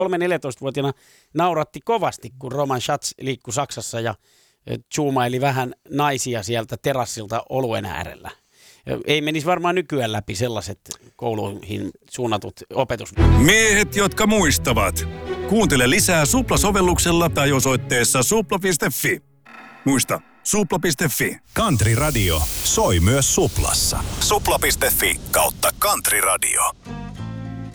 13-14-vuotiaana nauratti kovasti, kun Roman Schatz liikkui Saksassa ja zoomaili vähän naisia sieltä terassilta oluen äärellä. Ei menisi varmaan nykyään läpi sellaiset kouluihin suunnatut opetus. Miehet, jotka muistavat. Kuuntele lisää Supla-sovelluksella tai osoitteessa supla.fi. Muista, supla.fi. Country Radio soi myös Suplassa. Supla.fi/Country Radio.